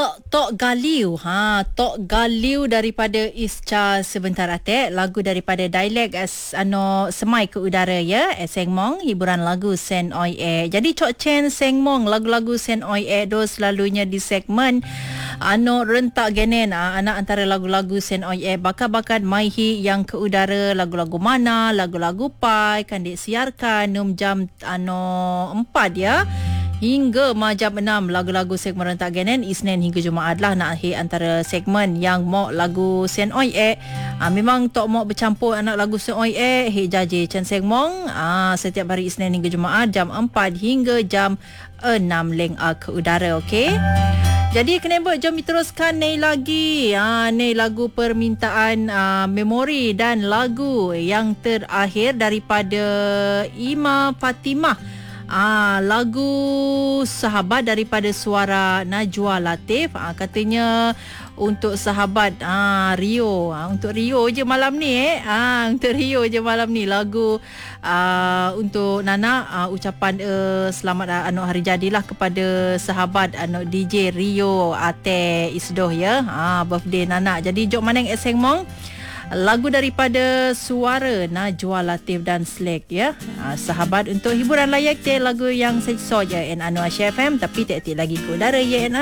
Tok Galiu. Tok Galiu daripada Isca sebentar atik. Lagu daripada dialek semai ke udara ya. Seng Mong hiburan lagu Sen Oi E. Jadi Cok Chen Seng Mong lagu-lagu Sen Oi E do selalunya di segmen rentak genen anak antara lagu-lagu Sen Oi E bakal-bakal maihi yang ke udara lagu-lagu mana lagu-lagu pai kan disiarkan jam 4 ya. Hingga jam 6 lagu-lagu segmen rentak genen Isnin hingga Jumaat lah nak akhir antara segmen yang mau lagu Sen Oi E. Memang tok mau bercampur anak lagu Sen Oi E jaji Chen Seng Mong setiap hari Isnin hingga Jumaat jam 4 hingga jam 6 leng ke udara, okey. Jadi kenapa jom diteruskan ni lagi. Ni lagu permintaan memori dan lagu yang terakhir daripada Ima Fatimah. Lagu Sahabat daripada suara Najwa Latif. Katanya untuk sahabat Rio. Untuk Rio je malam ni untuk Rio je malam ni lagu untuk Nana ucapan selamat hari jadilah kepada sahabat DJ Rio Ate Isdoh ya. Birthday Nana. Jadi jom maneng Seng Mong lagu daripada suara Najwa Latif dan Slack ya. Sahabat untuk hiburan layak lagu yang sesuai je Anwar FM tapi tak lagi ke udara ya.